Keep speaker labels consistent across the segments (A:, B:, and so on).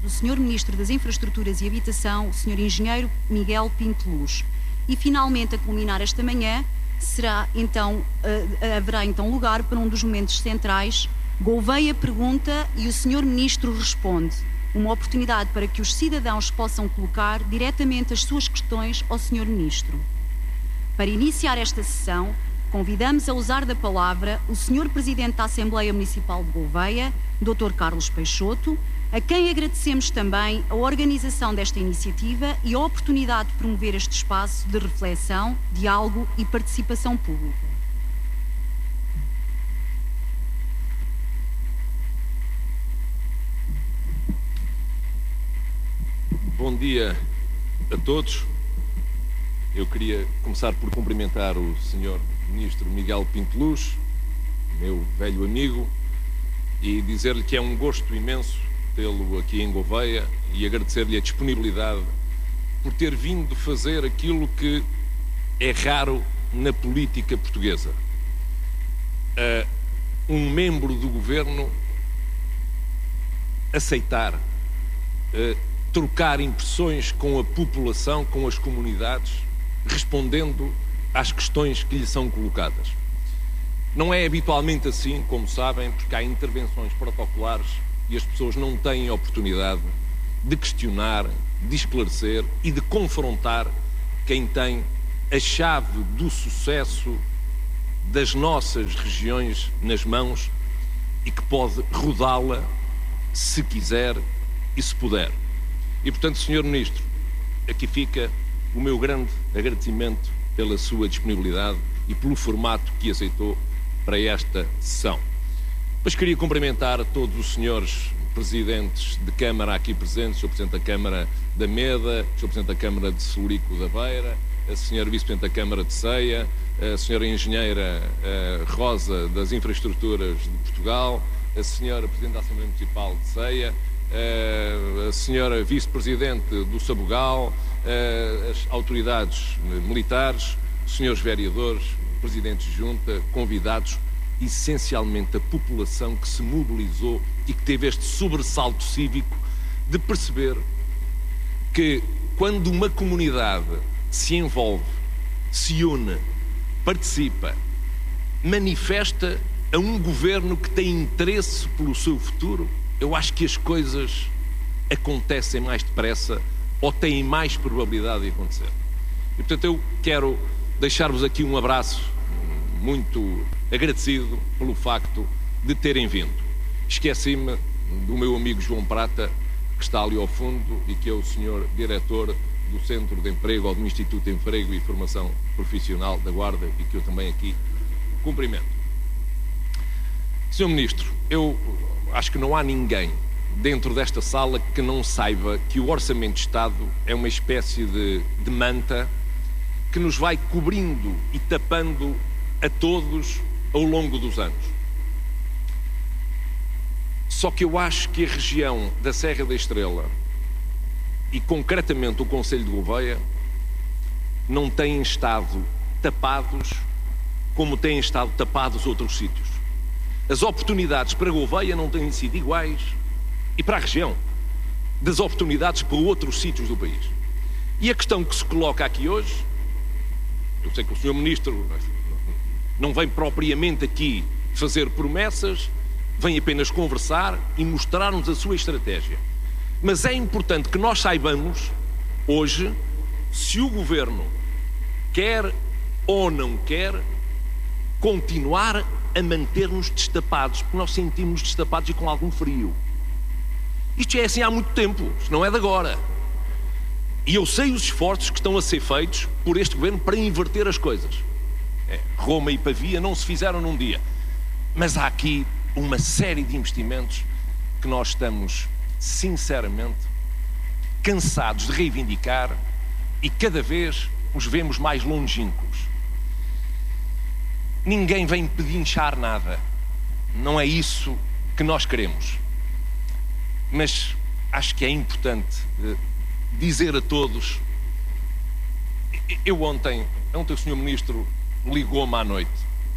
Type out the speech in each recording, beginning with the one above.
A: do Sr. Ministro das Infraestruturas e Habitação, o Sr. Engenheiro Miguel Pinto Luz. E, finalmente, a culminar esta manhã, haverá então lugar para um dos momentos centrais. Gouveia pergunta e o Sr. Ministro responde. Uma oportunidade para que os cidadãos possam colocar diretamente as suas questões ao Sr. Ministro. Para iniciar esta sessão, convidamos a usar da palavra o Sr. Presidente da Assembleia Municipal de Gouveia, Dr. Carlos Peixoto, a quem agradecemos também a organização desta iniciativa e a oportunidade de promover este espaço de reflexão, diálogo e participação pública.
B: Bom dia a todos. Eu queria começar por cumprimentar o Sr. Ministro Miguel Pinto Luz, meu velho amigo, e dizer-lhe que é um gosto imenso tê-lo aqui em Gouveia e agradecer-lhe a disponibilidade por ter vindo fazer aquilo que é raro na política portuguesa. Um membro do governo aceitar trocar impressões com a população, com as comunidades, respondendo às questões que lhe são colocadas. Não é habitualmente assim, como sabem, porque há intervenções protocolares e as pessoas não têm a oportunidade de questionar, de esclarecer e de confrontar quem tem a chave do sucesso das nossas regiões nas mãos e que pode rodá-la se quiser e se puder. E, portanto, Sr. Ministro, aqui fica o meu grande agradecimento pela sua disponibilidade e pelo formato que aceitou para esta sessão. Depois queria cumprimentar a todos os senhores presidentes de Câmara aqui presentes, o Sr. Presidente da Câmara da Meda, o Sr. Presidente da Câmara de Celurico da Beira, a Sra. Vice-Presidente da Câmara de Ceia, a Sra. Engenheira Rosa das Infraestruturas de Portugal, a Sra. Presidente da Assembleia Municipal de Ceia, a Sra. Vice-Presidente do Sabugal, as autoridades militares, os senhores vereadores, presidentes de junta, convidados, essencialmente a população que se mobilizou e que teve este sobressalto cívico de perceber que quando uma comunidade se envolve, se une, participa, manifesta a um governo que tem interesse pelo seu futuro, eu acho que as coisas acontecem mais depressa ou têm mais probabilidade de acontecer. E, portanto, eu quero deixar-vos aqui um abraço muito agradecido pelo facto de terem vindo. Esqueci-me do meu amigo João Prata, que está ali ao fundo e que é o senhor diretor do Centro de Emprego ou do Instituto de Emprego e Formação Profissional da Guarda e que eu também aqui cumprimento. Sr. Ministro, eu acho que não há ninguém dentro desta sala que não saiba que o Orçamento de Estado é uma espécie de manta que nos vai cobrindo e tapando a todos ao longo dos anos. Só que eu acho que a região da Serra da Estrela e concretamente o concelho de Gouveia não têm estado tapados como têm estado tapados outros sítios. As oportunidades para Gouveia não têm sido iguais e para a região das oportunidades para outros sítios do país. E a questão que se coloca aqui hoje, eu sei que o Sr. Ministro não vem propriamente aqui fazer promessas, vem apenas conversar e mostrar-nos a sua estratégia. Mas é importante que nós saibamos, hoje, se o Governo quer ou não quer continuar a manter-nos destapados, porque nós sentimos-nos destapados e com algum frio. Isto é assim há muito tempo, isto não é de agora. E eu sei os esforços que estão a ser feitos por este Governo para inverter as coisas. Roma e Pavia não se fizeram num dia. Mas há aqui uma série de investimentos que nós estamos, sinceramente, cansados de reivindicar e cada vez os vemos mais longínquos. Ninguém vem pedinchar nada. Não é isso que nós queremos. Mas acho que é importante dizer a todos. Ontem o Sr. Ministro ligou-me à noite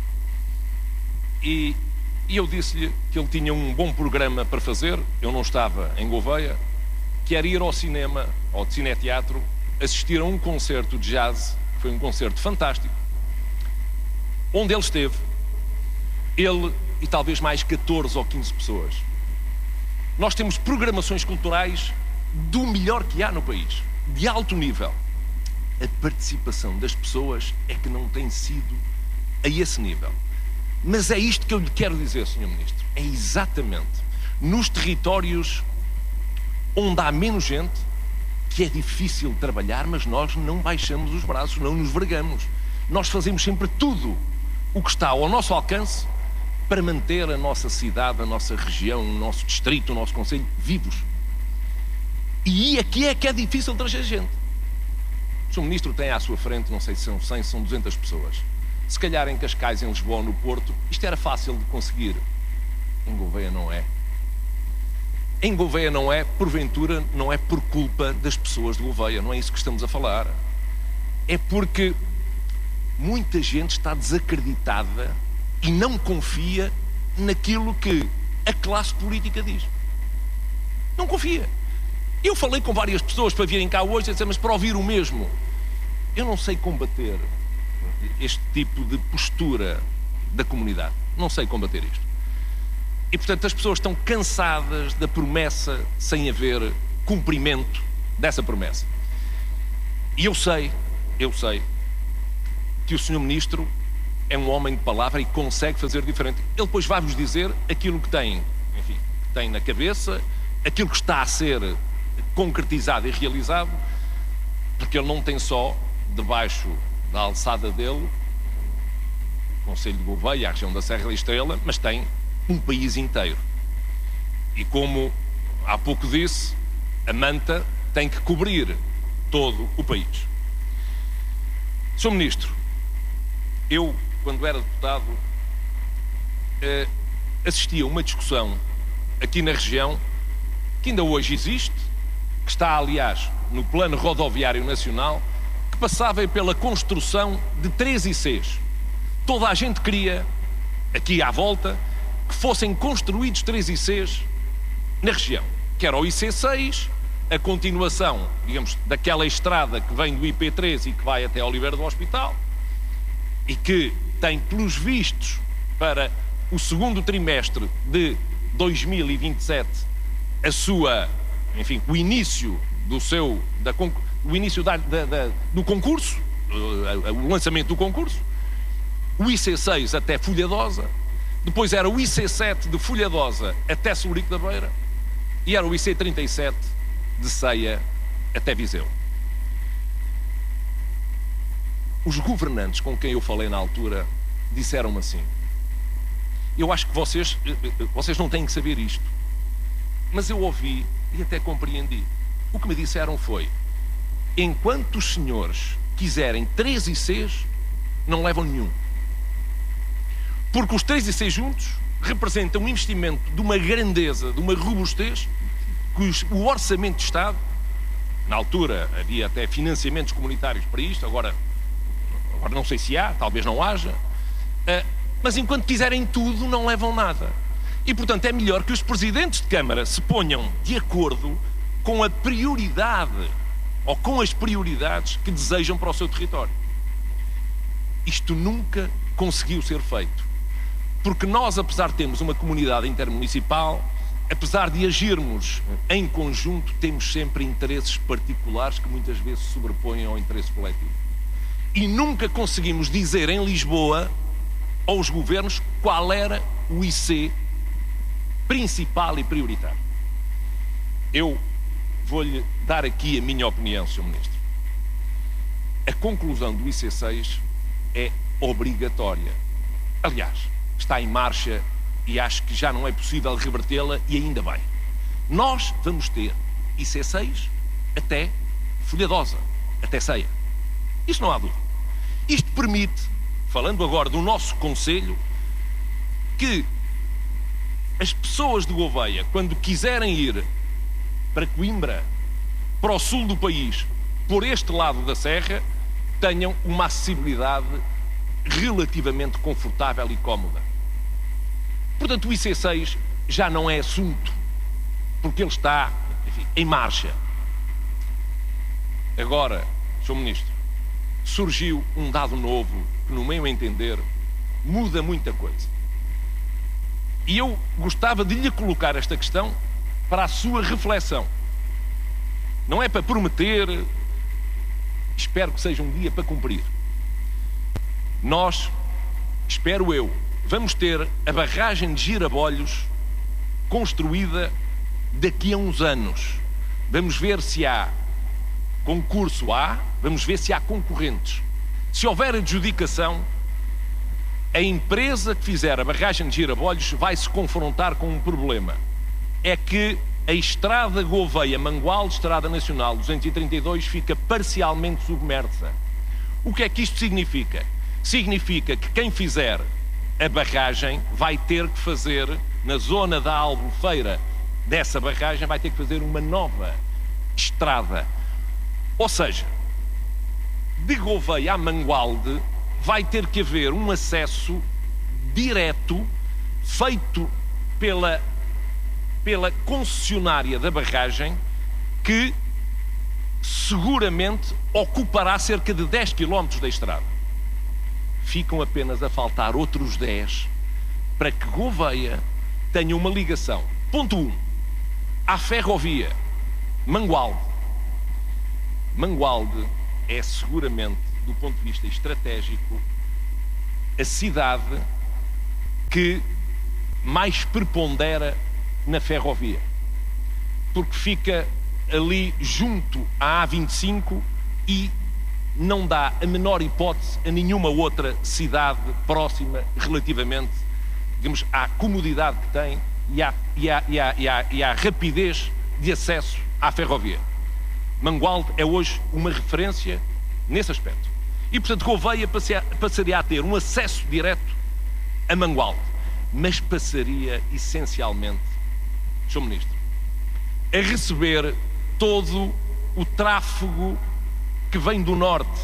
B: e eu disse-lhe que ele tinha um bom programa para fazer. Eu não estava em Gouveia quer ir ao cinema, ou de cineteatro, assistir a um concerto de jazz, que foi um concerto fantástico, onde ele esteve, ele e talvez mais 14 ou 15 pessoas. Nós temos programações culturais do melhor que há no país, de alto nível. A participação das pessoas é que não tem sido a esse nível. Mas é isto que eu lhe quero dizer, Sr. Ministro. É exatamente nos territórios onde há menos gente que é difícil trabalhar, mas nós não baixamos os braços, não nos vergamos. Nós fazemos sempre tudo o que está ao nosso alcance para manter a nossa cidade, a nossa região, o nosso distrito, o nosso concelho vivos. E aqui é que é difícil trazer gente. O Sr. Ministro tem à sua frente, não sei se são 100, são 200 pessoas. Se calhar em Cascais, em Lisboa ou no Porto, isto era fácil de conseguir. Em Gouveia não é. Em Gouveia não é, porventura, não é por culpa das pessoas de Gouveia, não é isso que estamos a falar. É porque muita gente está desacreditada e não confia naquilo que a classe política diz. Não confia. Eu falei com várias pessoas para virem cá hoje e dizer, mas para ouvir o mesmo. Eu não sei combater este tipo de postura da comunidade. Não sei combater isto. E, portanto, as pessoas estão cansadas da promessa sem haver cumprimento dessa promessa. E eu sei que o Sr. Ministro é um homem de palavra e consegue fazer diferente. Ele depois vai-vos dizer aquilo que tem, enfim, que tem na cabeça, aquilo que está a ser concretizado e realizado, porque ele não tem só, debaixo da alçada dele, o Concelho de Gouveia, a região da Serra da Estrela, mas tem um país inteiro. E como há pouco disse, a manta tem que cobrir todo o país. Sr. Ministro, eu, quando era deputado, assisti a uma discussão aqui na região, que ainda hoje existe, que está, aliás, no Plano Rodoviário Nacional, que passava pela construção de 3 ICs. Toda a gente queria, aqui à volta, que fossem construídos 3 ICs na região, que era o IC6, a continuação, digamos, daquela estrada que vem do IP3 e que vai até Oliveira do Hospital, e que tem, pelos vistos, para o segundo trimestre de 2027, a sua, enfim, o início do seu, o início do concurso, o lançamento do concurso, o IC6 até Folhadosa, depois era o IC7 de Folhadosa até Celurico da Beira e era o IC37 de Ceia até Viseu. Os governantes com quem eu falei na altura disseram-me assim: eu acho que vocês não têm que saber isto, mas eu ouvi e até compreendi. O que me disseram foi: enquanto os senhores quiserem 3 ICs, não levam nenhum. Porque os 3 ICs juntos representam um investimento de uma grandeza, de uma robustez, que o Orçamento de Estado, na altura havia até financiamentos comunitários para isto, agora não sei se há, talvez não haja, mas enquanto quiserem tudo, não levam nada. E, portanto, é melhor que os presidentes de Câmara se ponham de acordo com a prioridade ou com as prioridades que desejam para o seu território. Isto nunca conseguiu ser feito, porque nós, apesar de termos uma comunidade intermunicipal, apesar de agirmos em conjunto, temos sempre interesses particulares que muitas vezes se sobrepõem ao interesse coletivo. E nunca conseguimos dizer em Lisboa aos governos qual era o IC principal e prioritário. Eu vou-lhe dar aqui a minha opinião, Sr. Ministro. A conclusão do IC6 é obrigatória. Aliás, está em marcha e acho que já não é possível revertê-la, e ainda bem. Nós vamos ter IC6 até Folhadosa, até Ceia. Isto não há dúvida. Isto permite, falando agora do nosso concelho, que as pessoas de Gouveia, quando quiserem ir para Coimbra, para o sul do país, por este lado da serra, tenham uma acessibilidade relativamente confortável e cómoda. Portanto, o IC6 já não é assunto, porque ele está enfim, em marcha. Agora, Sr. Ministro, surgiu um dado novo que, no meu entender, muda muita coisa. E eu gostava de lhe colocar esta questão para a sua reflexão. Não é para prometer, espero que seja um dia para cumprir. Nós, espero eu, vamos ter a barragem de Girabolhos construída daqui a uns anos. Vamos ver se há concurso, vamos ver se há concorrentes. Se houver adjudicação, a empresa que fizer a barragem de Girabolhos vai se confrontar com um problema. É que a estrada Gouveia-Mangualde, Estrada Nacional 232, fica parcialmente submersa. O que é que isto significa? Significa que quem fizer a barragem vai ter que fazer, na zona da Albufeira dessa barragem, vai ter que fazer uma nova estrada. Ou seja, de Gouveia a Mangualde vai ter que haver um acesso direto feito pela concessionária da barragem, que seguramente ocupará cerca de 10 km da estrada. Ficam apenas a faltar outros 10 para que Gouveia tenha uma ligação. Ponto 1. À ferrovia Mangualde. Mangualde é seguramente, do ponto de vista estratégico, a cidade que mais prepondera na ferrovia, porque fica ali junto à A25 e não dá a menor hipótese a nenhuma outra cidade próxima relativamente, digamos, à comodidade que tem e à rapidez de acesso à ferrovia. Mangualde é hoje uma referência nesse aspecto. E, portanto, Gouveia passaria a ter um acesso direto a Mangualde, mas passaria essencialmente, Sr. Ministro, a receber todo o tráfego que vem do norte.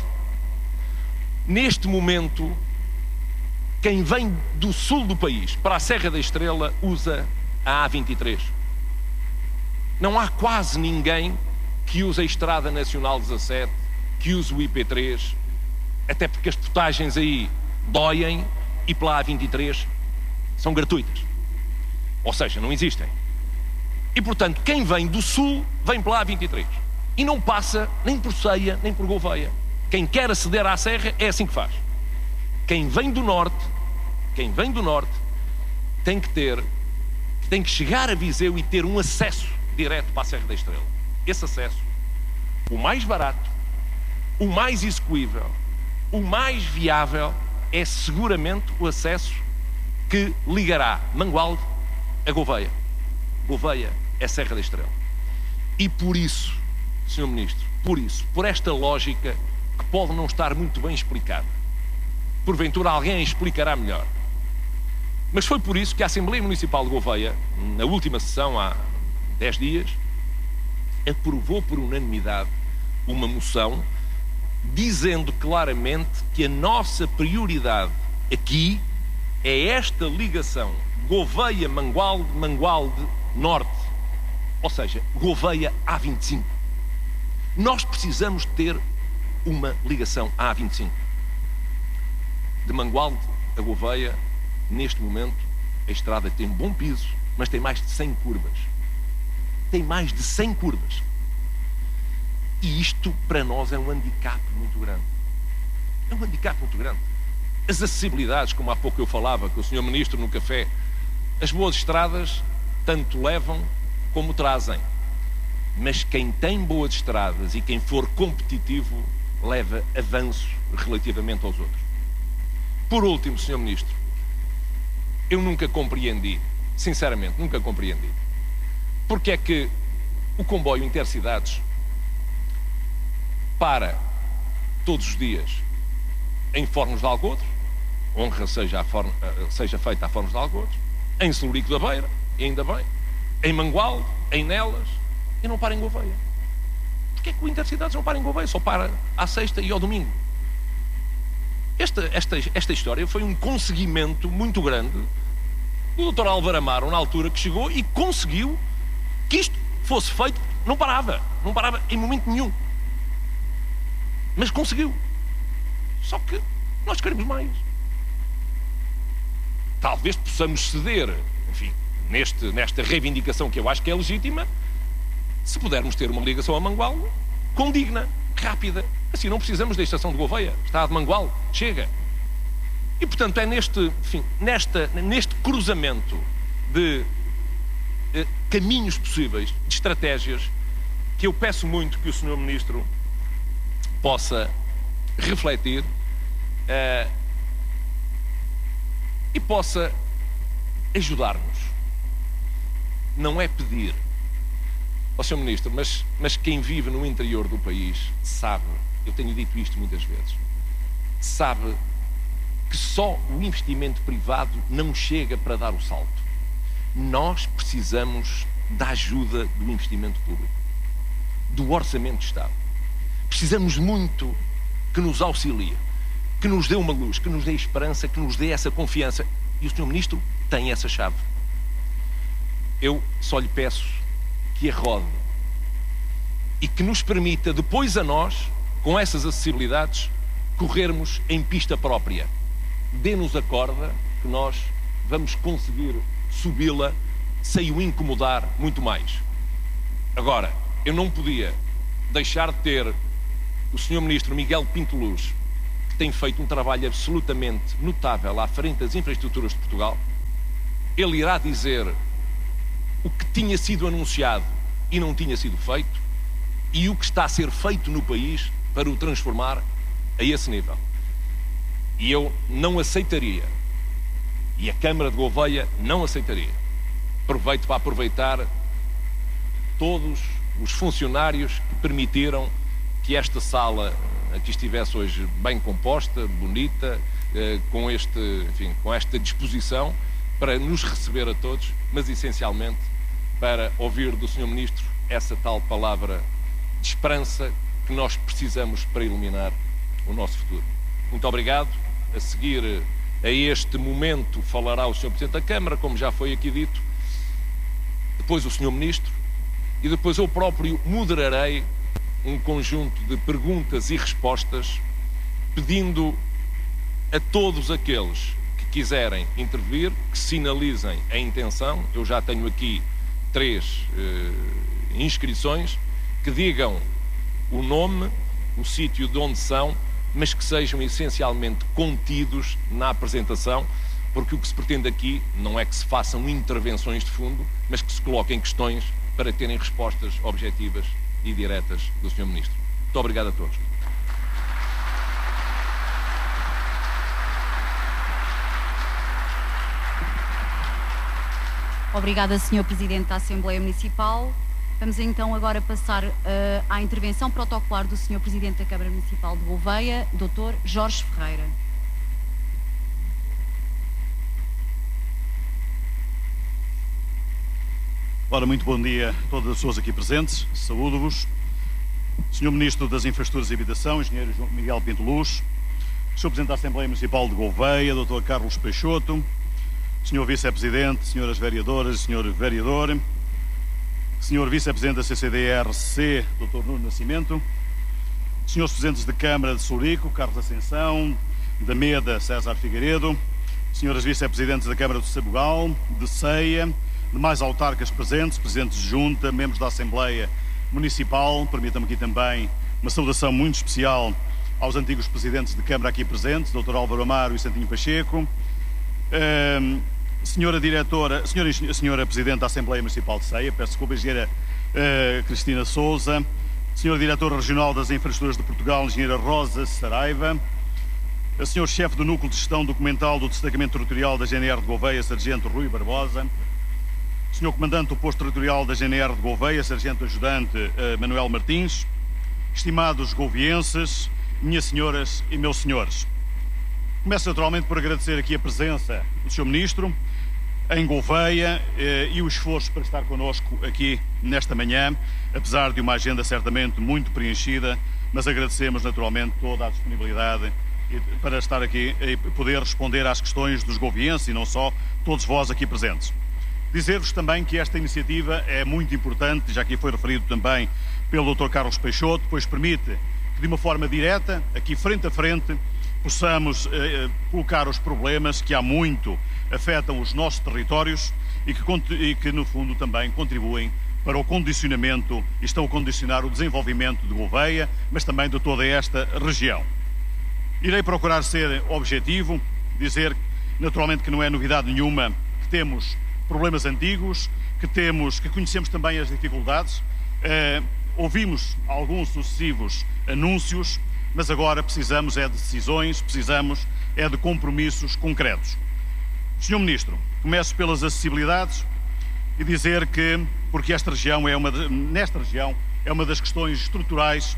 B: Neste momento, quem vem do sul do país para a Serra da Estrela usa a A23. Não há quase ninguém que use a Estrada Nacional 17, que use o IP3, até porque as portagens aí doem e pela A23 são gratuitas. Ou seja, não existem. E, portanto, quem vem do sul vem pela A23. E não passa nem por Ceia, nem por Gouveia. Quem quer aceder à serra é assim que faz. Quem vem do norte tem que chegar a Viseu e ter um acesso direto para a Serra da Estrela. Esse acesso, o mais barato, o mais execuível, o mais viável, é seguramente o acesso que ligará Mangualde a Gouveia. Gouveia é Serra da Estrela. E por isso, Sr. Ministro, por esta lógica que pode não estar muito bem explicada, porventura alguém explicará melhor, mas foi por isso que a Assembleia Municipal de Gouveia, na última sessão, há 10 dias, aprovou por unanimidade uma moção dizendo claramente que a nossa prioridade aqui é esta ligação Gouveia-Mangualde, Mangualde-Norte, ou seja, Gouveia A25. Nós precisamos ter uma ligação A25. De Mangualde a Gouveia, neste momento, a estrada tem um bom piso, mas tem mais de 100 curvas. Tem mais de 100 curvas. E isto, para nós, é um handicap muito grande. É um handicap muito grande. As acessibilidades, como há pouco eu falava com o Sr. Ministro no café, as boas estradas tanto levam como trazem. Mas quem tem boas estradas e quem for competitivo leva avanço relativamente aos outros. Por último, Sr. Ministro, eu nunca compreendi, sinceramente, nunca compreendi, porque é que o comboio Intercidades para todos os dias em Fornos de Algodres, honra seja feita a Fornos de Algodres, em Celurico da Beira, e ainda bem, em Mangualde, em Nelas, e não para em Gouveia. Porquê é que o Intercidades não para em Gouveia? Só para à sexta e ao domingo. Esta história foi um conseguimento muito grande do Dr. Álvaro Amaro, na altura que chegou, e conseguiu que isto fosse feito, não parava em momento nenhum. Mas conseguiu. Só que nós queremos mais. Talvez possamos ceder, enfim, nesta reivindicação que eu acho que é legítima, se pudermos ter uma ligação a Mangualde condigna, rápida. Assim não precisamos da estação de Gouveia, está a de Mangualde, chega. E portanto é neste cruzamento de caminhos possíveis, de estratégias, que eu peço muito que o Sr. Ministro possa refletir e possa ajudar-nos. Não é pedir ao Sr. Ministro, mas quem vive no interior do país sabe, eu tenho dito isto muitas vezes, sabe que só o investimento privado não chega para dar o salto. Nós precisamos da ajuda do investimento público, do orçamento de Estado. Precisamos muito que nos auxilie, que nos dê uma luz, que nos dê esperança, que nos dê essa confiança. E o Sr. Ministro tem essa chave. Eu só lhe peço que a rode e que nos permita, depois a nós, com essas acessibilidades, corrermos em pista própria. Dê-nos a corda que nós vamos conseguir subi-la sem o incomodar muito mais. Agora, eu não podia deixar de ter o Sr. Ministro Miguel Pinto Luz, que tem feito um trabalho absolutamente notável à frente das infraestruturas de Portugal. Ele irá dizer o que tinha sido anunciado e não tinha sido feito e o que está a ser feito no país para o transformar a esse nível. E eu não aceitaria, e a Câmara de Gouveia não aceitaria, aproveito para aproveitar todos os funcionários que permitiram que esta sala aqui estivesse hoje bem composta, bonita, com esta disposição para nos receber a todos, mas essencialmente para ouvir do Sr. Ministro essa tal palavra de esperança que nós precisamos para iluminar o nosso futuro. Muito obrigado. A seguir a este momento falará o Sr. Presidente da Câmara, como já foi aqui dito, depois o Sr. Ministro, e depois eu próprio moderarei um conjunto de perguntas e respostas, pedindo a todos aqueles que quiserem intervir, que sinalizem a intenção. Eu já tenho aqui 3 inscrições, que digam o nome, o sítio de onde são, mas que sejam essencialmente contidos na apresentação, porque o que se pretende aqui não é que se façam intervenções de fundo, mas que se coloquem questões para terem respostas objetivas e diretas do Sr. Ministro. Muito obrigado a todos.
A: Obrigada, Sr. Presidente da Assembleia Municipal. Vamos então agora passar à intervenção protocolar do Sr. Presidente da Câmara Municipal de Gouveia, Dr. Jorge Ferreira.
C: Ora, muito bom dia a todas as pessoas aqui presentes. Saúdo-vos. Sr. Ministro das Infraestruturas e Habitação, Engenheiro João Miguel Pinto Luz, Sr. Presidente da Assembleia Municipal de Gouveia, Dr. Carlos Peixoto, Sr. Vice-Presidente, Sras. Vereadoras e Sr. Vereador, Sr. Vice-Presidente da CCDRC, Dr. Nuno Nascimento, Srs. Presidentes de Câmara de Sourico, Carlos Ascensão, da Meda, César Figueiredo, Sras. Vice-Presidentes da Câmara de Sabugal, de Ceia, demais autarcas presentes, Presidentes de Junta, membros da Assembleia Municipal, permitam-me aqui também uma saudação muito especial aos antigos Presidentes de Câmara aqui presentes, Dr. Álvaro Amaro e Santinho Pacheco, Senhora Presidente da Assembleia Municipal de Ceia, peço desculpa, Engenheira Cristina Sousa, Senhora Diretora Regional das Infraestruturas de Portugal, Engenheira Rosa Saraiva, a Senhor Chefe do Núcleo de Gestão Documental do Destacamento Territorial da GNR de Gouveia, Sargento Rui Barbosa, Senhor Comandante do Posto Territorial da GNR de Gouveia, Sargento Ajudante Manuel Martins, estimados gouvienses, minhas senhoras e meus senhores. Começo naturalmente por agradecer aqui a presença do Sr. Ministro em Gouveia e o esforço para estar connosco aqui nesta manhã, apesar de uma agenda certamente muito preenchida, mas agradecemos naturalmente toda a disponibilidade para estar aqui e poder responder às questões dos gouvienses e não só, todos vós aqui presentes. Dizer-vos também que esta iniciativa é muito importante, já que foi referido também pelo Dr. Carlos Peixoto, pois permite que de uma forma direta, aqui frente a frente, possamos colocar os problemas que há muito afetam os nossos territórios e que no fundo também contribuem para o condicionamento e estão a condicionar o desenvolvimento de Gouveia, mas também de toda esta região. Irei procurar ser objetivo, dizer naturalmente que não é novidade nenhuma que temos problemas antigos, que conhecemos também as dificuldades, ouvimos alguns sucessivos anúncios, mas agora precisamos é de decisões, precisamos é de compromissos concretos. Sr. Ministro, começo pelas acessibilidades e dizer que, porque nesta região é uma das questões estruturais,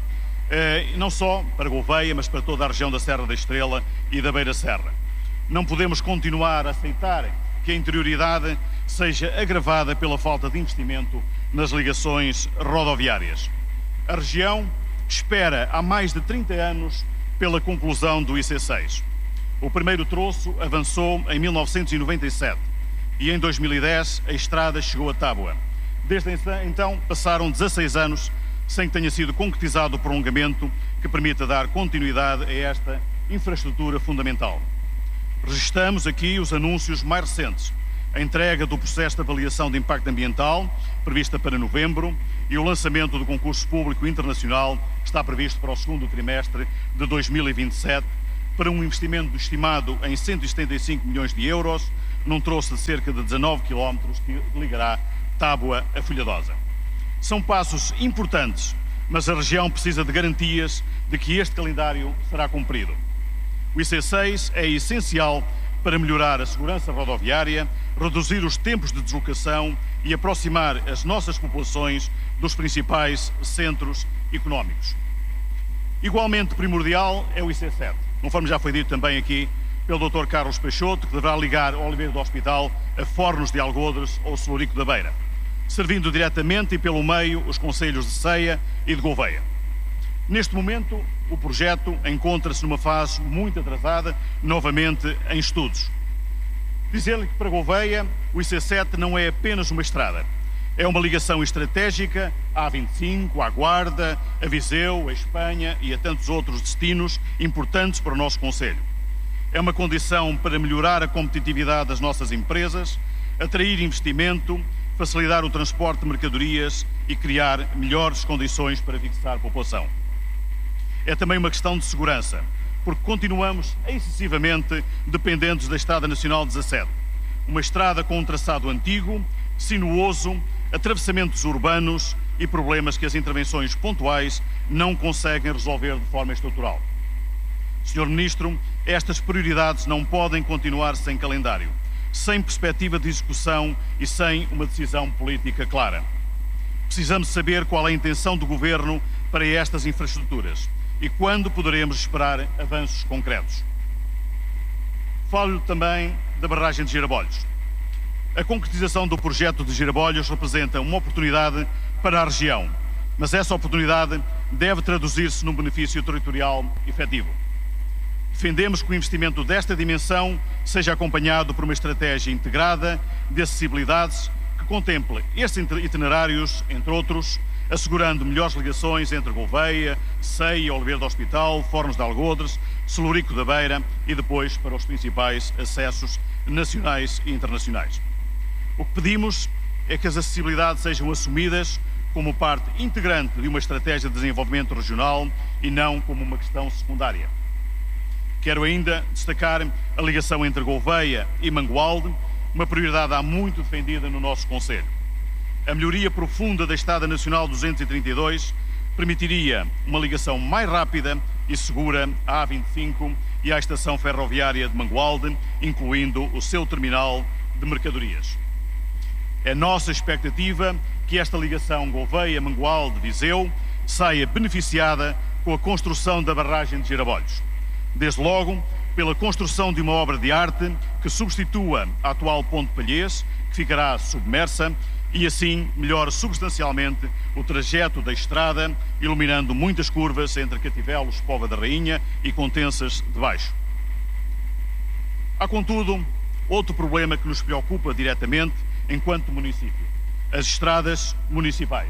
C: não só para Gouveia, mas para toda a região da Serra da Estrela e da Beira Serra. Não podemos continuar a aceitar que a interioridade seja agravada pela falta de investimento nas ligações rodoviárias. A região espera há mais de 30 anos pela conclusão do IC6. O primeiro troço avançou em 1997 e em 2010 a estrada chegou a Tábua. Desde então passaram 16 anos sem que tenha sido concretizado o prolongamento que permita dar continuidade a esta infraestrutura fundamental. Registramos aqui os anúncios mais recentes, a entrega do processo de avaliação de impacto ambiental, prevista para novembro, e o lançamento do concurso público internacional, que está previsto para o segundo trimestre de 2027, para um investimento estimado em 175 milhões de euros, num troço de cerca de 19 km que ligará Tábua a Folhadosa. São passos importantes, mas a região precisa de garantias de que este calendário será cumprido. O IC6 é essencial para melhorar a segurança rodoviária, reduzir os tempos de deslocação e aproximar as nossas populações dos principais centros económicos. Igualmente primordial é o IC7, conforme já foi dito também aqui pelo Dr. Carlos Peixoto, que deverá ligar Oliveira do Hospital a Fornos de Algodres ou Celurico da Beira, servindo diretamente e pelo meio os concelhos de Ceia e de Gouveia. Neste momento, o projeto encontra-se numa fase muito atrasada, novamente em estudos. Dizer-lhe que para Gouveia o IC7 não é apenas uma estrada, é uma ligação estratégica à A25, à Guarda, a Viseu, a Espanha e a tantos outros destinos importantes para o nosso concelho. É uma condição para melhorar a competitividade das nossas empresas, atrair investimento, facilitar o transporte de mercadorias e criar melhores condições para fixar a população. É também uma questão de segurança, porque continuamos excessivamente dependentes da Estrada Nacional 17, uma estrada com um traçado antigo, sinuoso, atravessamentos urbanos e problemas que as intervenções pontuais não conseguem resolver de forma estrutural. Sr. Ministro, estas prioridades não podem continuar sem calendário, sem perspectiva de execução e sem uma decisão política clara. Precisamos saber qual é a intenção do Governo para estas infraestruturas e quando poderemos esperar avanços concretos. Falo-lhe também da barragem de Girabolhos. A concretização do projeto de Girabolhos representa uma oportunidade para a região, mas essa oportunidade deve traduzir-se num benefício territorial efetivo. Defendemos que o investimento desta dimensão seja acompanhado por uma estratégia integrada de acessibilidades que contemple estes itinerários, entre outros, assegurando melhores ligações entre Gouveia, Ceia, Oliveira do Hospital, Fornos de Algodres, Celurico da Beira e depois para os principais acessos nacionais e internacionais. O que pedimos é que as acessibilidades sejam assumidas como parte integrante de uma estratégia de desenvolvimento regional e não como uma questão secundária. Quero ainda destacar a ligação entre Gouveia e Mangualde, uma prioridade há muito defendida no nosso concelho. A melhoria profunda da Estrada Nacional 232 permitiria uma ligação mais rápida e segura à A25 e à estação ferroviária de Mangualde, incluindo o seu terminal de mercadorias. É nossa expectativa que esta ligação Gouveia-Mangualde-Viseu saia beneficiada com a construção da barragem de Girabolhos. Desde logo, pela construção de uma obra de arte que substitua a atual Ponte Palhês, que ficará submersa, e assim melhora substancialmente o trajeto da estrada, iluminando muitas curvas entre Cativelos, Póvoa da Rainha e Contensas de Baixo. Há, contudo, outro problema que nos preocupa diretamente enquanto município: as estradas municipais.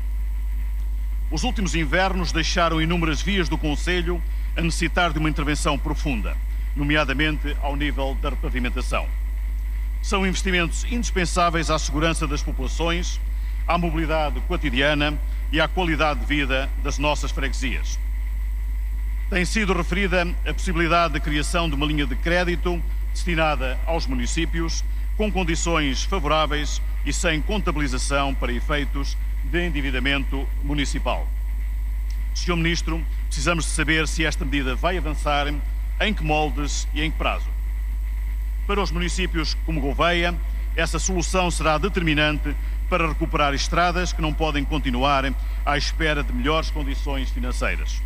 C: Os últimos invernos deixaram inúmeras vias do concelho a necessitar de uma intervenção profunda, nomeadamente ao nível da repavimentação. São investimentos indispensáveis à segurança das populações, à mobilidade cotidiana e à qualidade de vida das nossas freguesias. Tem sido referida a possibilidade de criação de uma linha de crédito destinada aos municípios, com condições favoráveis e sem contabilização para efeitos de endividamento municipal. Sr. Ministro, precisamos de saber se esta medida vai avançar, em que moldes e em que prazo. Para os municípios como Gouveia, essa solução será determinante para recuperar estradas que não podem continuar à espera de melhores condições financeiras.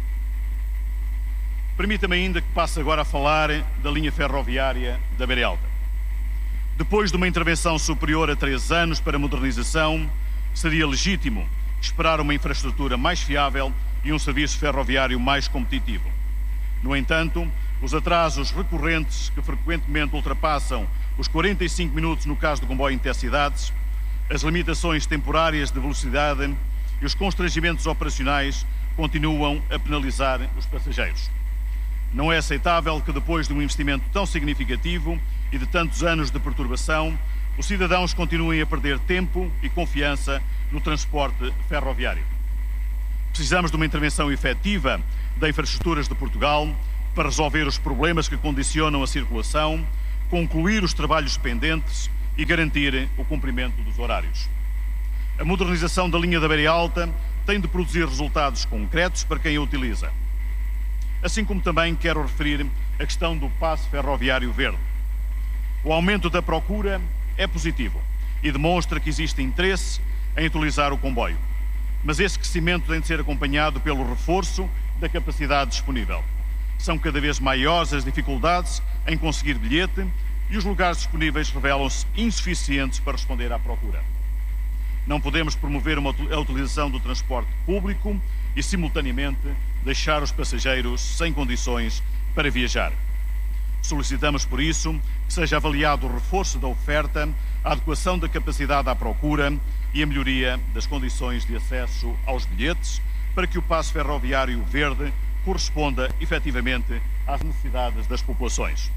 C: Permita-me ainda que passe agora a falar da linha ferroviária da Beira Alta. Depois de uma intervenção superior a 3 anos para modernização, seria legítimo esperar uma infraestrutura mais fiável e um serviço ferroviário mais competitivo. No entanto, os atrasos recorrentes, que frequentemente ultrapassam os 45 minutos no caso do comboio intercidades, as limitações temporárias de velocidade e os constrangimentos operacionais continuam a penalizar os passageiros. Não é aceitável que, depois de um investimento tão significativo e de tantos anos de perturbação, os cidadãos continuem a perder tempo e confiança no transporte ferroviário. Precisamos de uma intervenção efetiva das infraestruturas de Portugal para resolver os problemas que condicionam a circulação, concluir os trabalhos pendentes e garantir o cumprimento dos horários. A modernização da linha da Beira Alta tem de produzir resultados concretos para quem a utiliza. Assim como também quero referir a questão do passe ferroviário verde. O aumento da procura é positivo e demonstra que existe interesse em utilizar o comboio. Mas esse crescimento tem de ser acompanhado pelo reforço da capacidade disponível. São cada vez maiores as dificuldades em conseguir bilhete e os lugares disponíveis revelam-se insuficientes para responder à procura. Não podemos promover a utilização do transporte público e, simultaneamente, deixar os passageiros sem condições para viajar. Solicitamos, por isso, que seja avaliado o reforço da oferta, a adequação da capacidade à procura e a melhoria das condições de acesso aos bilhetes, para que o passe ferroviário verde corresponda efetivamente às necessidades das populações.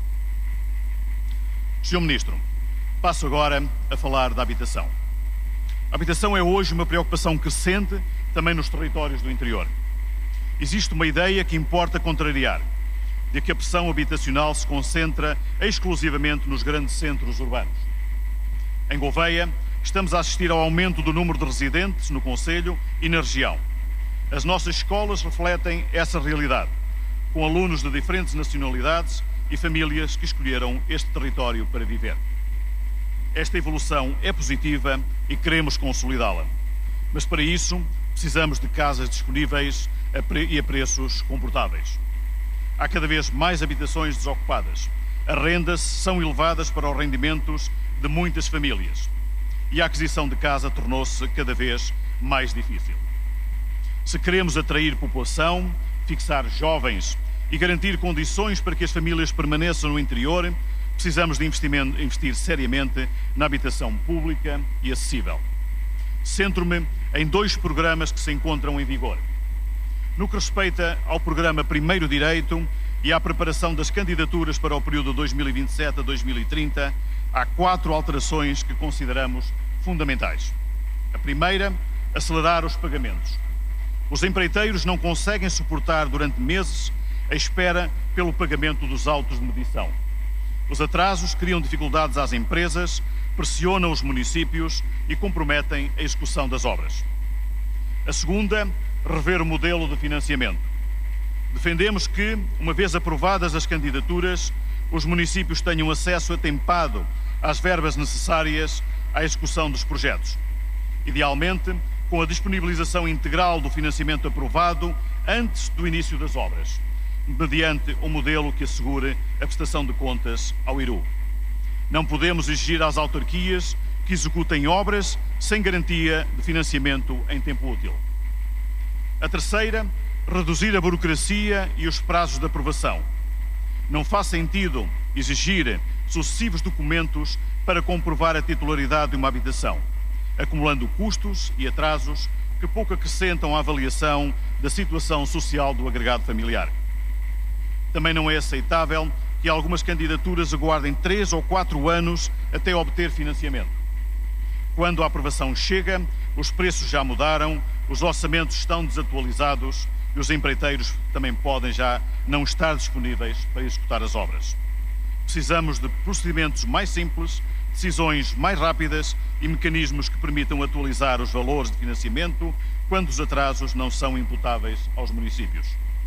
C: Sr. Ministro, passo agora a falar da habitação. A habitação é hoje uma preocupação crescente também nos territórios do interior. Existe uma ideia que importa contrariar, de que a pressão habitacional se concentra exclusivamente nos grandes centros urbanos. Em Gouveia, estamos a assistir ao aumento do número de residentes no concelho e na região. As nossas escolas refletem essa realidade, com alunos de diferentes nacionalidades e famílias que escolheram este território para viver. Esta evolução é positiva e queremos consolidá-la. Mas para isso precisamos de casas disponíveis e a preços confortáveis. Há cada vez mais habitações desocupadas. As rendas são elevadas para os rendimentos de muitas famílias e a aquisição de casa tornou-se cada vez mais difícil. Se queremos atrair população, fixar jovens e garantir condições para que as famílias permaneçam no interior, precisamos de investir seriamente na habitação pública e acessível. Centro-me em 2 programas que se encontram em vigor. No que respeita ao programa Primeiro Direito e à preparação das candidaturas para o período 2027 a 2030, há 4 alterações que consideramos fundamentais. A primeira, acelerar os pagamentos. Os empreiteiros não conseguem suportar durante meses a espera pelo pagamento dos autos de medição. Os atrasos criam dificuldades às empresas, pressionam os municípios e comprometem a execução das obras. A segunda, rever o modelo de financiamento. Defendemos que, uma vez aprovadas as candidaturas, os municípios tenham acesso atempado às verbas necessárias à execução dos projetos. Idealmente, com a disponibilização integral do financiamento aprovado antes do início das obras, mediante um modelo que assegure a prestação de contas ao IRU. Não podemos exigir às autarquias que executem obras sem garantia de financiamento em tempo útil. A terceira, reduzir a burocracia e os prazos de aprovação. Não faz sentido exigir sucessivos documentos para comprovar a titularidade de uma habitação, acumulando custos e atrasos que pouco acrescentam à avaliação da situação social do agregado familiar. Também não é aceitável que algumas candidaturas aguardem 3 ou 4 anos até obter financiamento. Quando a aprovação chega, os preços já mudaram, os orçamentos estão desatualizados e os empreiteiros também podem já não estar disponíveis para executar as obras. Precisamos de procedimentos mais simples, decisões mais rápidas e mecanismos que permitam atualizar os valores de financiamento quando os atrasos não são imputáveis aos municípios.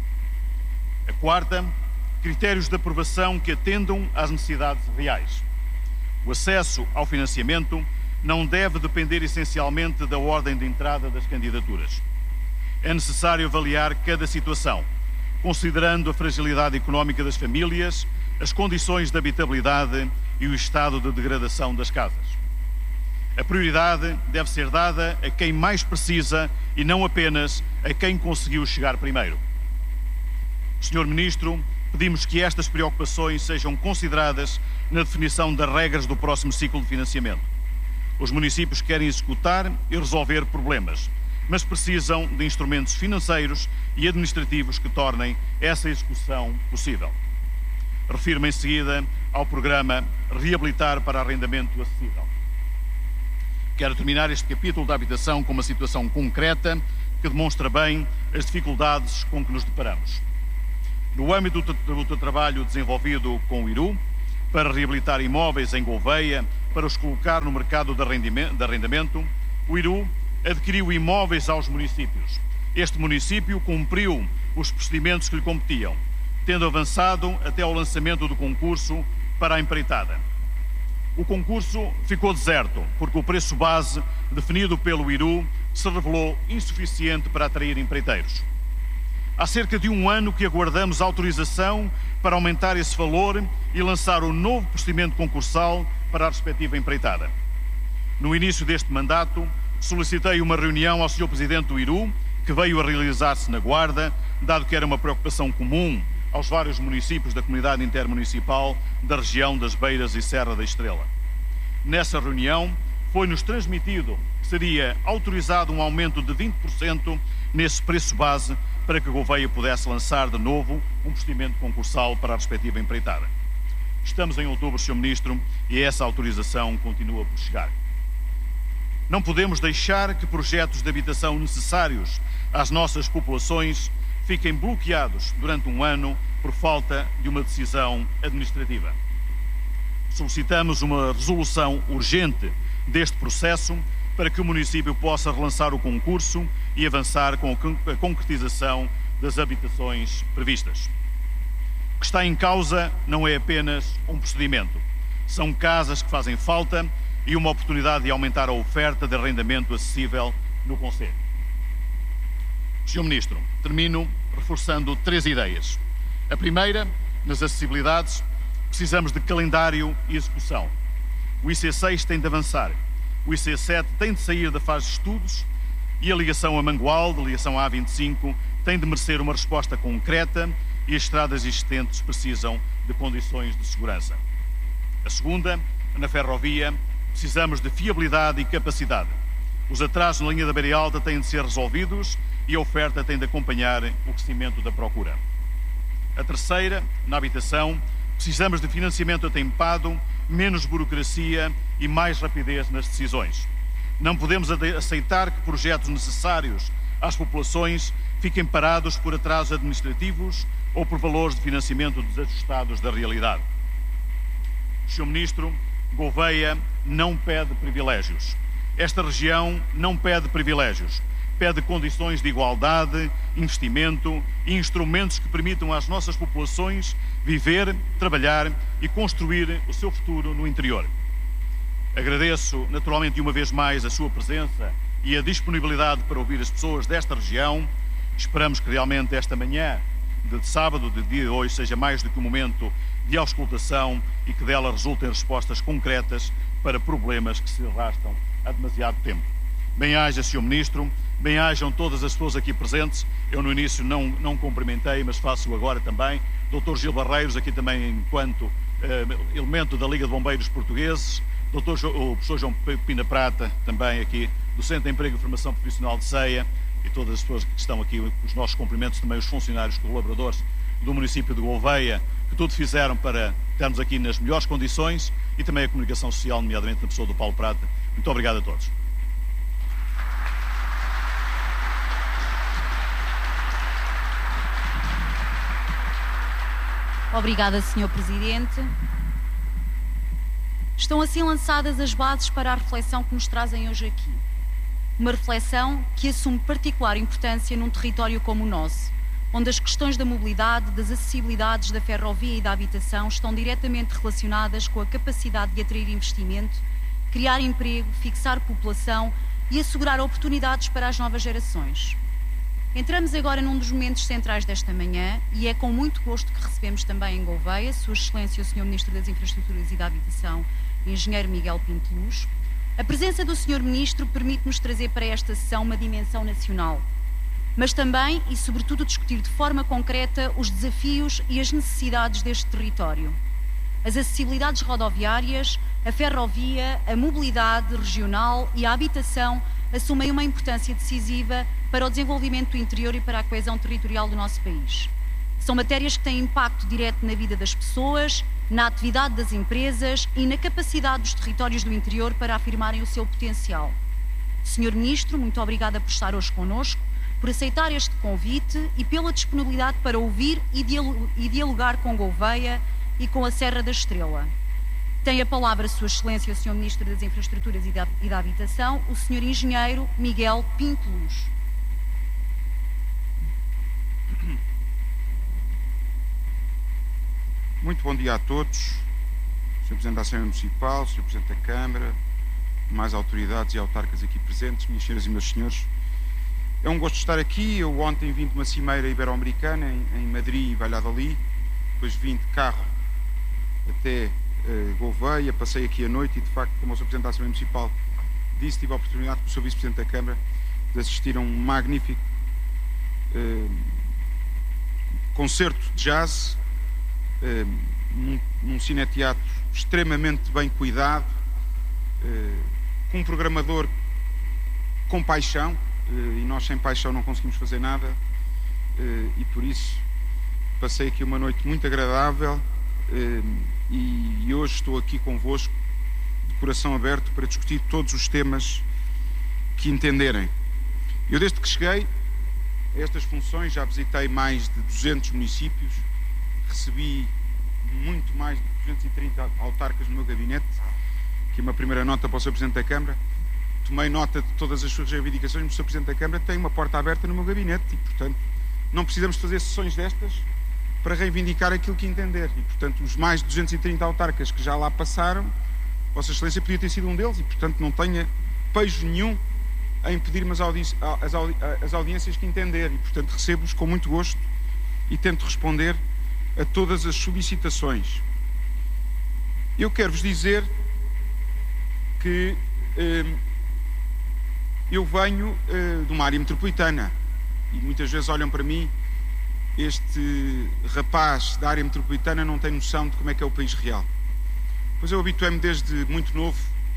C: A quarta, critérios de aprovação que atendam às necessidades reais. O acesso ao financiamento não deve depender essencialmente da ordem de entrada das candidaturas. É necessário avaliar cada situação, considerando a fragilidade económica das famílias, as condições de habitabilidade e o estado de degradação das casas. A prioridade deve ser dada a quem mais precisa e não apenas a quem conseguiu chegar primeiro. Senhor Ministro, pedimos que estas preocupações sejam consideradas na definição das regras do próximo ciclo de financiamento. Os municípios querem executar e resolver problemas, mas precisam de instrumentos financeiros e administrativos que tornem essa execução possível. Refiro-me em seguida ao programa Reabilitar para Arrendamento Acessível. Quero terminar este capítulo da habitação com uma situação concreta que demonstra bem as dificuldades com que nos deparamos. No âmbito do trabalho desenvolvido com o IRU, para reabilitar imóveis em Gouveia, para os colocar no mercado de arrendamento, o IRU adquiriu imóveis aos municípios. Este município cumpriu os procedimentos que lhe competiam, tendo avançado até ao lançamento do concurso para a empreitada. O concurso ficou deserto, porque o preço base definido pelo IRU se revelou insuficiente para atrair empreiteiros. Há cerca de 1 ano que aguardamos autorização para aumentar esse valor e lançar um novo procedimento concursal para a respectiva empreitada. No início deste mandato, solicitei uma reunião ao Sr. Presidente do IRU, que veio a realizar-se na Guarda, dado que era uma preocupação comum aos vários municípios da comunidade intermunicipal da região das Beiras e Serra da Estrela. Nessa reunião, foi-nos transmitido que seria autorizado um aumento de 20% nesse preço base para que Gouveia pudesse lançar de novo um procedimento concursal para a respectiva empreitada. Estamos em outubro, Sr. Ministro, e essa autorização continua por chegar. Não podemos deixar que projetos de habitação necessários às nossas populações fiquem bloqueados durante 1 ano por falta de uma decisão administrativa. Solicitamos uma resolução urgente deste processo para que o município possa relançar o concurso e avançar com a concretização das habitações previstas. O que está em causa não é apenas um procedimento. São casas que fazem falta e uma oportunidade de aumentar a oferta de arrendamento acessível no concelho. Sr. Ministro, termino reforçando 3 ideias. A primeira, nas acessibilidades, precisamos de calendário e execução. O IC6 tem de avançar, o IC7 tem de sair da fase de estudos e a ligação a Mangualde, a ligação à A25, tem de merecer uma resposta concreta e as estradas existentes precisam de condições de segurança. A segunda, na ferrovia, precisamos de fiabilidade e capacidade. Os atrasos na linha da Beira Alta têm de ser resolvidos e a oferta tem de acompanhar o crescimento da procura. A terceira, na habitação, precisamos de financiamento atempado, menos burocracia e mais rapidez nas decisões. Não podemos aceitar que projetos necessários às populações fiquem parados por atrasos administrativos ou por valores de financiamento desajustados da realidade. Sr. Ministro, Gouveia não pede privilégios. Esta região não pede privilégios. Pede condições de igualdade, investimento e instrumentos que permitam às nossas populações viver, trabalhar e construir o seu futuro no interior. Agradeço naturalmente uma vez mais a sua presença e a disponibilidade para ouvir as pessoas desta região. Esperamos que realmente esta manhã de sábado, de dia de hoje, seja mais do que um momento de auscultação e que dela resultem respostas concretas para problemas que se arrastam há demasiado tempo. Bem-aja, Sr. Ministro, bem-ajam todas as pessoas aqui presentes. Eu no início não cumprimentei, mas faço agora também. Dr. Gil Barreiros, aqui também enquanto elemento da Liga de Bombeiros Portugueses, o professor João Pina Prata, também aqui, do Centro de Emprego e Formação Profissional de Ceia, e todas as pessoas que estão aqui, os nossos cumprimentos, também os funcionários, colaboradores do município de Gouveia, que tudo fizeram para estarmos aqui nas melhores condições, e também a comunicação social, nomeadamente na pessoa do Paulo Prata. Muito obrigado a todos.
A: Obrigada, Sr. Presidente. Estão assim lançadas as bases para a reflexão que nos trazem hoje aqui. Uma reflexão que assume particular importância num território como o nosso, onde as questões da mobilidade, das acessibilidades, da ferrovia e da habitação estão diretamente relacionadas com a capacidade de atrair investimento, criar emprego, fixar população e assegurar oportunidades para as novas gerações. Entramos agora num dos momentos centrais desta manhã e é com muito gosto que recebemos também em Gouveia Sua Excelência o Sr. Ministro das Infraestruturas e da Habitação, Engenheiro Miguel Pinto Luz. A presença do Sr. Ministro permite-nos trazer para esta sessão uma dimensão nacional, mas também e sobretudo discutir de forma concreta os desafios e as necessidades deste território. As acessibilidades rodoviárias, a ferrovia, a mobilidade regional e a habitação assumem uma importância decisiva para o desenvolvimento do interior e para a coesão territorial do nosso país. São matérias que têm impacto direto na vida das pessoas, na atividade das empresas e na capacidade dos territórios do interior para afirmarem o seu potencial. Sr. Ministro, muito obrigada por estar hoje connosco, por aceitar este convite e pela disponibilidade para ouvir e dialogar com Gouveia e com a Serra da Estrela. Tem a palavra Sua Excelência o Sr. Ministro das Infraestruturas e da Habitação, o Sr. Engenheiro Miguel Pinto Luz.
D: Muito bom dia a todos, Sr. Presidente da Assembleia Municipal, Sr. Presidente da Câmara, mais autoridades e autarcas aqui presentes, minhas senhoras e meus senhores. É um gosto estar aqui. Eu ontem vim de uma cimeira ibero-americana em Madrid e Valladolid, depois vim de carro até Gouveia, passei aqui a noite e, de facto, como o Sr. Presidente da Assembleia Municipal disse, tive a oportunidade, com o Sr. Vice-Presidente da Câmara, de assistir a um magnífico concerto de jazz, num cineteatro extremamente bem cuidado, com um programador com paixão, e nós sem paixão não conseguimos fazer nada, e por isso passei aqui uma noite muito agradável, e hoje estou aqui convosco de coração aberto para discutir todos os temas que entenderem. Eu, desde que cheguei a estas funções, já visitei mais de 200 municípios, recebi muito mais de 230 autarcas no meu gabinete. Aqui uma primeira nota para o Sr. Presidente da Câmara. Tomei nota de todas as suas reivindicações, mas o Sr. Presidente da Câmara tem uma porta aberta no meu gabinete e, portanto, não precisamos fazer sessões destas para reivindicar aquilo que entender. E, portanto, os mais de 230 autarcas que já lá passaram, Vossa Excelência podia ter sido um deles e, portanto, não tenha pejo nenhum em pedir-me as audiências que entender. E, portanto, recebo-os com muito gosto e tento responder a todas as solicitações. Eu quero-vos dizer que eu venho de uma área metropolitana e muitas vezes olham para mim, este rapaz da área metropolitana não tem noção de como é que é o país real. Pois eu habituei-me desde muito novo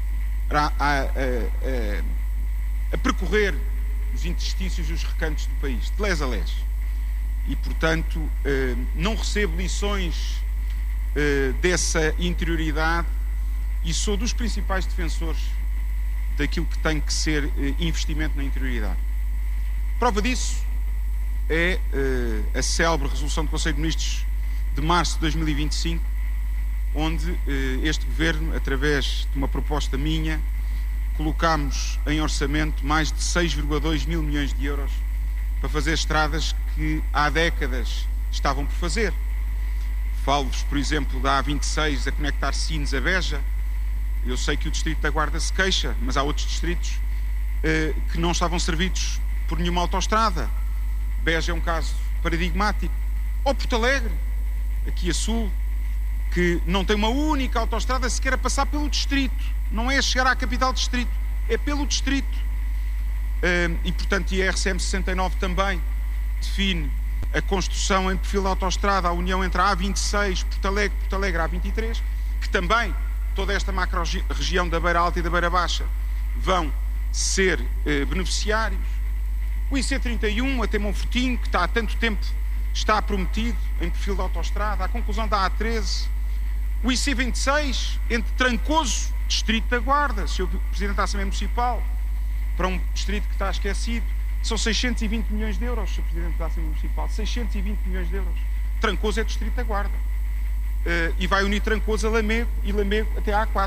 D: a percorrer os interstícios e os recantos do país, de lés a lés. E, portanto, não recebo lições dessa interioridade e sou dos principais defensores daquilo que tem que ser investimento na interioridade. Prova disso é a célebre resolução do Conselho de Ministros de março de 2025, onde este Governo, através de uma proposta minha, colocámos em orçamento mais de 6,2 mil milhões de euros para fazer estradas que há décadas estavam por fazer. Falo-vos, por exemplo, da A26 a conectar Sines a Beja. Eu sei que o Distrito da Guarda se queixa, mas há outros distritos que não estavam servidos por nenhuma autoestrada. Beja é um caso paradigmático. Ou Porto Alegre, aqui a sul, que não tem uma única autoestrada sequer a passar pelo distrito. Não é a chegar à capital do distrito, é pelo distrito. E, portanto, a IRCM 69 também define a construção em perfil de autoestrada, a união entre a A26, Porto Alegre A23, que também toda esta macro-região da Beira Alta e da Beira Baixa vão ser beneficiários. O IC31 até Monfortinho, que há tanto tempo está prometido em perfil de autoestrada, a conclusão da A13, o IC26 entre Trancoso, Distrito da Guarda, Sr. Presidente da Assembleia Municipal, para um distrito que está esquecido, são 620 milhões de euros, Sr. Presidente da Assembleia Municipal, 620 milhões de euros. Trancoso é Distrito da Guarda. E vai unir Trancoso a Lamego e Lamego até à A4.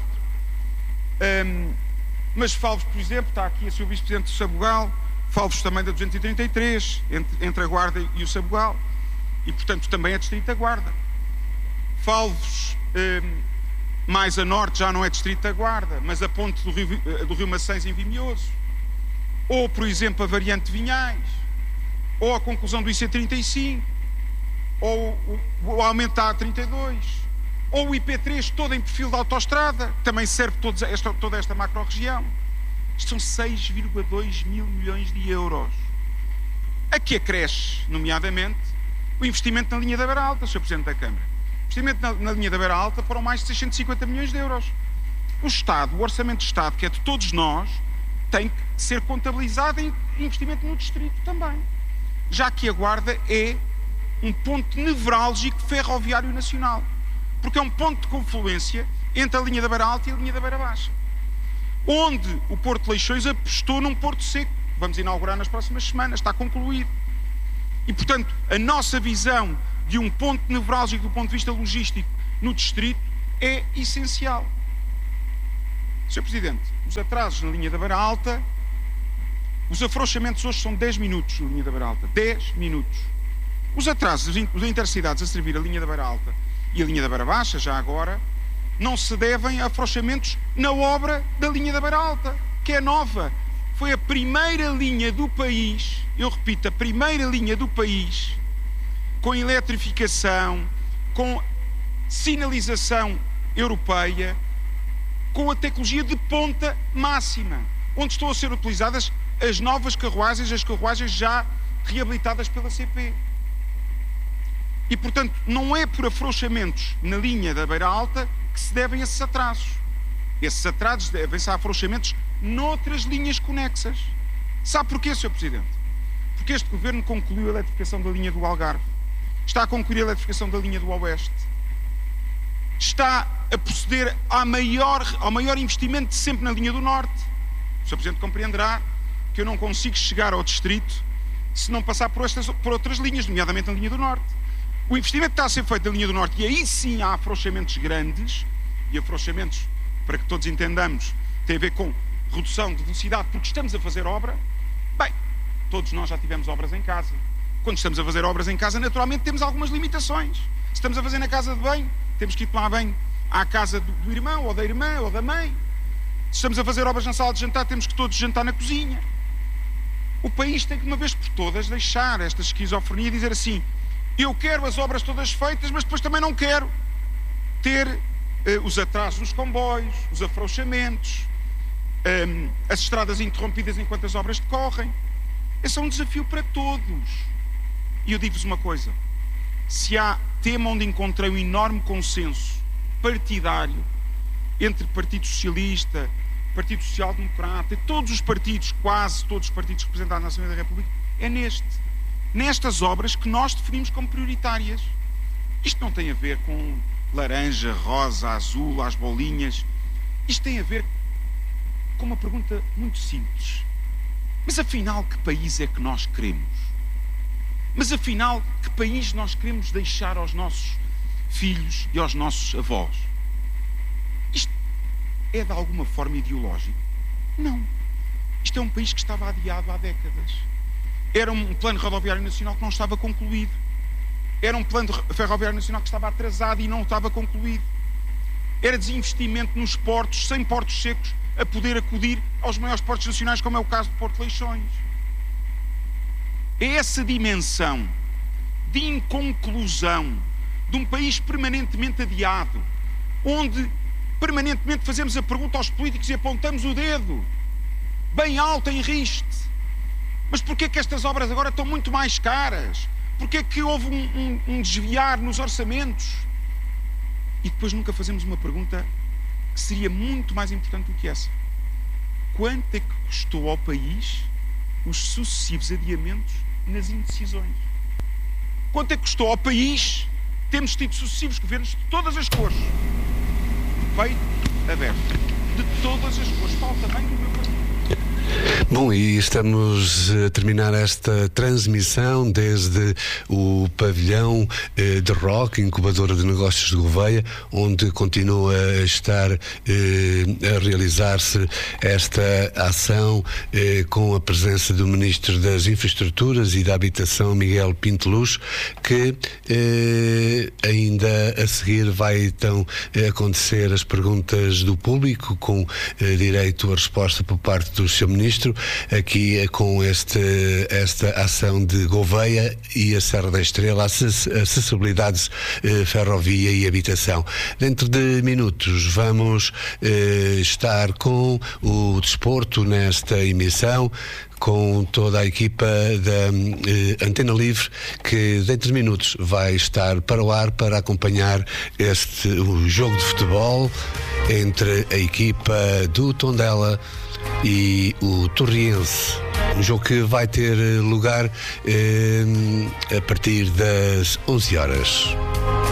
D: Mas falo-vos, por exemplo, está aqui a Sr. Vice-Presidente do Sabugal, falo-vos também da 233, entre a Guarda e o Sabugal, e portanto também é Distrito da Guarda. Falo-vos mais a norte, já não é Distrito da Guarda, mas a ponte do Rio Macens em Vimioso, ou por exemplo a variante de Vinhais, ou a conclusão do IC35, ou o aumento da A32, ou o IP3 todo em perfil de autoestrada, que também serve toda esta macro-região. Isto são 6,2 mil milhões de euros. A que acresce, nomeadamente, o investimento na linha da Beira Alta, Sr. Presidente da Câmara. O investimento na linha da Beira Alta foram mais de 650 milhões de euros. O Estado, o Orçamento de Estado, que é de todos nós, tem que ser contabilizado em investimento no distrito também. Já que a Guarda é um ponto nevrálgico ferroviário nacional. Porque é um ponto de confluência entre a linha da Beira Alta e a linha da Beira Baixa. Onde o Porto de Leixões apostou num porto seco. Vamos inaugurar nas próximas semanas, está concluído. E, portanto, a nossa visão de um ponto nevrálgico do ponto de vista logístico no distrito é essencial. Sr. Presidente, os atrasos na linha da Beira Alta, os afrouxamentos hoje são 10 minutos na linha da Beira Alta. 10 minutos. Os atrasos das intercidades a servir a linha da Beira Alta e a linha da Beira Baixa, já agora, não se devem a afrouxamentos na obra da linha da Beira Alta, que é nova. Foi a primeira linha do país, eu repito, a primeira linha do país, com eletrificação, com sinalização europeia, com a tecnologia de ponta máxima, onde estão a ser utilizadas as novas carruagens, as carruagens já reabilitadas pela CP. E, portanto, não é por afrouxamentos na linha da Beira Alta que se devem esses atrasos. Esses atrasos devem-se a afrouxamentos noutras linhas conexas. Sabe porquê, Sr. Presidente? Porque este Governo concluiu a eletrificação da linha do Algarve, está a concluir a eletrificação da linha do Oeste, está a proceder ao maior investimento de sempre na linha do Norte. O Sr. Presidente compreenderá que eu não consigo chegar ao distrito se não passar por outras linhas, nomeadamente na linha do Norte. O investimento que está a ser feito na linha do Norte, e aí sim há afrouxamentos grandes, e afrouxamentos, para que todos entendamos, tem a ver com redução de velocidade, porque estamos a fazer obra. Bem, todos nós já tivemos obras em casa. Quando estamos a fazer obras em casa, naturalmente temos algumas limitações. Se estamos a fazer na casa de banho, temos que ir tomar banho à casa do irmão, ou da irmã, ou da mãe. Se estamos a fazer obras na sala de jantar, temos que todos jantar na cozinha. O país tem que, uma vez por todas, deixar esta esquizofrenia e dizer assim: eu quero as obras todas feitas, mas depois também não quero ter os atrasos dos comboios, os afrouxamentos, as estradas interrompidas enquanto as obras decorrem. Esse é um desafio para todos. E eu digo-vos uma coisa: se há tema onde encontrei um enorme consenso partidário entre Partido Socialista, Partido Social Democrata e todos os partidos, quase todos os partidos representados na Assembleia da República, é nestas obras que nós definimos como prioritárias. Isto não tem a ver com laranja, rosa, azul, as bolinhas. Isto tem a ver com uma pergunta muito simples. Mas afinal, que país é que nós queremos? Mas afinal, que país nós queremos deixar aos nossos filhos e aos nossos avós? Isto é de alguma forma ideológico? Não. Isto é um país que estava adiado há décadas. Era um plano rodoviário nacional que não estava concluído. Era um plano ferroviário nacional que estava atrasado e não estava concluído. Era desinvestimento nos portos, sem portos secos, a poder acudir aos maiores portos nacionais, como é o caso do Porto de Leixões. É essa dimensão de inconclusão de um país permanentemente adiado, onde permanentemente fazemos a pergunta aos políticos e apontamos o dedo bem alto em riste. Mas porquê é que estas obras agora estão muito mais caras? Porquê é que houve um desviar nos orçamentos? E depois nunca fazemos uma pergunta que seria muito mais importante do que essa. Quanto é que custou ao país os sucessivos adiamentos nas indecisões? Quanto é que custou ao país termos tido sucessivos governos de todas as cores? Peito aberto. De todas as cores. Falo também do meu partido.
E: Bom, e estamos a terminar esta transmissão desde o pavilhão de rock, incubadora de negócios de Gouveia, onde continua a estar a realizar-se esta ação com a presença do Ministro das Infraestruturas e da Habitação, Miguel Pinto Luz, que ainda a seguir vai então acontecer as perguntas do público com direito à resposta por parte do Sr. Ministro, aqui com esta ação de Gouveia e a Serra da Estrela, acessibilidade, ferrovia e habitação. Dentro de minutos vamos estar com o desporto nesta emissão, com toda a equipa da Antena Livre, que dentro de minutos vai estar para o ar para acompanhar o jogo de futebol entre a equipa do Tondela e o Torriense. Um jogo que vai ter lugar a partir das 11 horas.